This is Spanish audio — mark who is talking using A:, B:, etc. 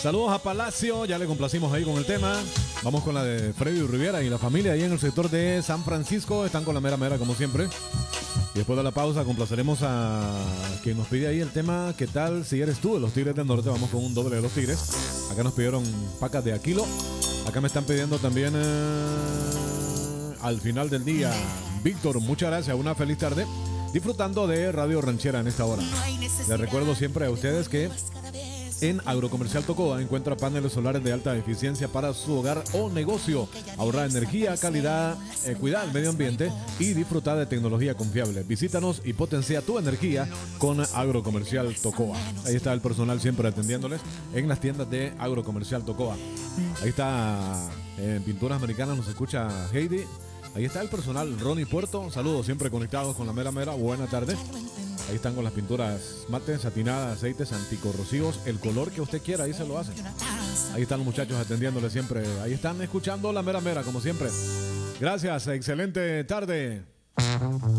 A: Saludos a Palacio, ya le complacimos ahí con el tema. Vamos con la de Freddy Riviera y la familia ahí en el sector de San Francisco. Están con la mera mera como siempre. Y después de la pausa complaceremos a quien nos pide ahí el tema ¿Qué tal si eres tú? De los Tigres del Norte. Vamos con un doble de los Tigres. Acá nos pidieron pacas de Aquilo. Acá me están pidiendo también al final del día. Víctor, muchas gracias, una feliz tarde. Disfrutando de Radio Ranchera en esta hora. Les recuerdo siempre a ustedes que en Agrocomercial Tocoa encuentra paneles solares de alta eficiencia para su hogar o negocio. Ahorrar energía, calidad, cuidar el medio ambiente y disfrutar de tecnología confiable. Visítanos y potencia tu energía con Agrocomercial Tocoa. Ahí está el personal siempre atendiéndoles en las tiendas de Agrocomercial Tocoa. Ahí está en Pinturas Americanas, nos escucha Heidi. Ahí está el personal Ronnie Puerto. Saludos, siempre conectados con la mera mera. Buena tarde. Ahí están con las pinturas mates, satinadas, aceites, anticorrosivos. El color que usted quiera, ahí se lo hacen. Ahí están los muchachos atendiéndole siempre. Ahí están escuchando la mera mera, como siempre. Gracias, excelente tarde.